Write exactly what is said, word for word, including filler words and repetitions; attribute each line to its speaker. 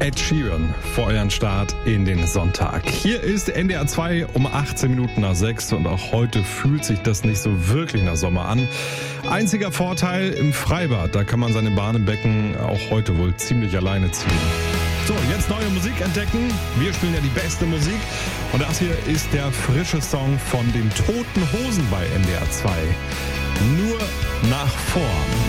Speaker 1: Ed Sheeran vor euren Start in den Sonntag. Hier ist N D R zwei um achtzehn Minuten nach sechs und auch heute fühlt sich das nicht so wirklich nach Sommer an. Einziger Vorteil im Freibad, da kann man seine Bahn im Becken auch heute wohl ziemlich alleine ziehen. So, jetzt neue Musik entdecken. Wir spielen ja die beste Musik und das hier ist der frische Song von den Toten Hosen bei N D R zwei. Nur nach vorn.